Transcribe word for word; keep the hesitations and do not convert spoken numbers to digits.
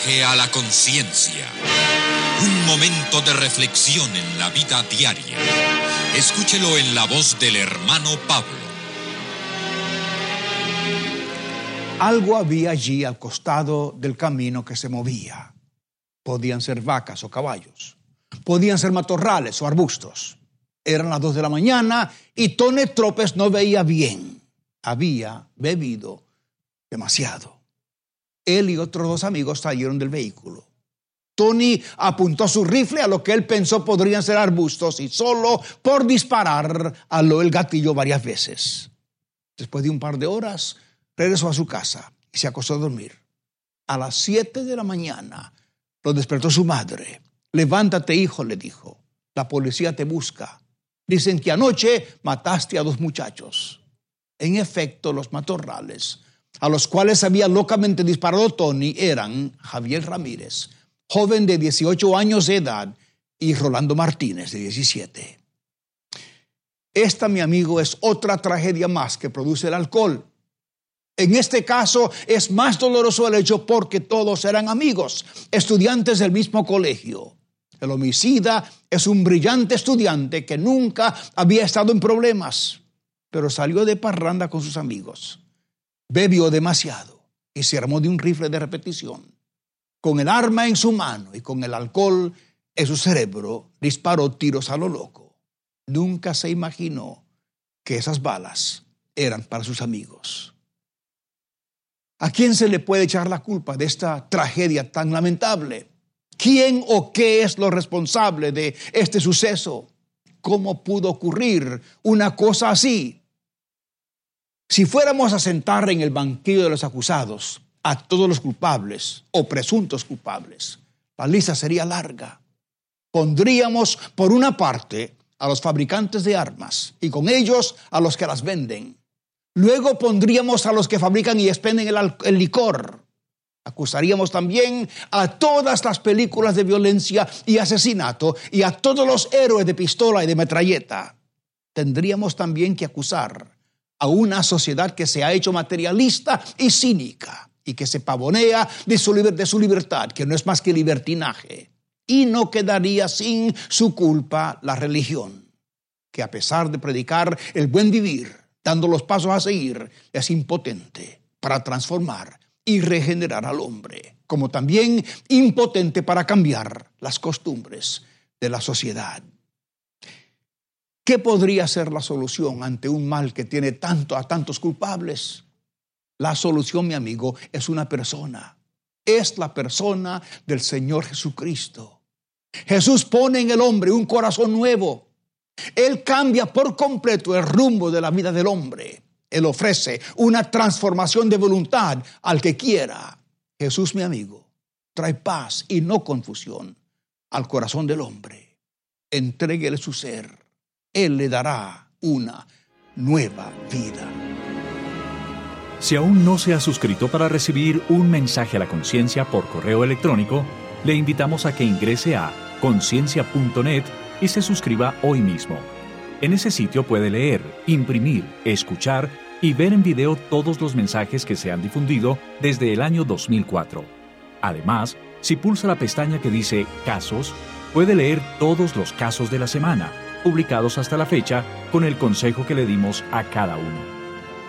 Que a la conciencia. Un momento de reflexión en la vida diaria. Escúchelo en la voz del hermano Pablo. Algo había allí al costado del camino que se movía. Podían ser vacas o caballos. Podían ser matorrales o arbustos. Eran las dos de la mañana y Tony Tropes no veía bien. Había bebido demasiado. Él y otros dos amigos salieron del vehículo. Tony apuntó su rifle a lo que él pensó podrían ser arbustos y solo por disparar aló el gatillo varias veces. Después de un par de horas, regresó a su casa y se acostó a dormir. A las siete de la mañana lo despertó su madre. «Levántate, hijo», le dijo. «La policía te busca. Dicen que anoche mataste a dos muchachos». En efecto, los matorrales a los cuales había locamente disparado Tony eran Javier Ramírez, joven de dieciocho años de edad, y Rolando Martínez, de diecisiete. Esta, mi amigo, es otra tragedia más que produce el alcohol. En este caso es más doloroso el hecho porque todos eran amigos, estudiantes del mismo colegio. El homicida es un brillante estudiante que nunca había estado en problemas, pero salió de parranda con sus amigos. Bebió demasiado y se armó de un rifle de repetición. Con el arma en su mano y con el alcohol en su cerebro, disparó tiros a lo loco. Nunca se imaginó que esas balas eran para sus amigos. ¿A quién se le puede echar la culpa de esta tragedia tan lamentable? ¿Quién o qué es lo responsable de este suceso? ¿Cómo pudo ocurrir una cosa así? Si fuéramos a sentar en el banquillo de los acusados a todos los culpables o presuntos culpables, la lista sería larga. Pondríamos por una parte a los fabricantes de armas y con ellos a los que las venden. Luego pondríamos a los que fabrican y expenden el, el licor. Acusaríamos también a todas las películas de violencia y asesinato y a todos los héroes de pistola y de metralleta. Tendríamos también que acusar a una sociedad que se ha hecho materialista y cínica y que se pavonea de su, liber- de su libertad, que no es más que libertinaje. Y no quedaría sin su culpa la religión, que a pesar de predicar el buen vivir, dando los pasos a seguir, es impotente para transformar y regenerar al hombre, como también impotente para cambiar las costumbres de la sociedad. ¿Qué podría ser la solución ante un mal que tiene tanto a tantos culpables? La solución, mi amigo, es una persona. Es la persona del Señor Jesucristo. Jesús pone en el hombre un corazón nuevo. Él cambia por completo el rumbo de la vida del hombre. Él ofrece una transformación de voluntad al que quiera. Jesús, mi amigo, trae paz y no confusión al corazón del hombre. Entréguele su ser. Él le dará una nueva vida. Si aún no se ha suscrito para recibir un mensaje a la conciencia por correo electrónico, le invitamos a que ingrese a conciencia punto net y se suscriba hoy mismo. En ese sitio puede leer, imprimir, escuchar y ver en video todos los mensajes que se han difundido desde el año dos mil cuatro. Además, si pulsa la pestaña que dice Casos, puede leer todos los casos de la semana, publicados hasta la fecha, con el consejo que le dimos a cada uno.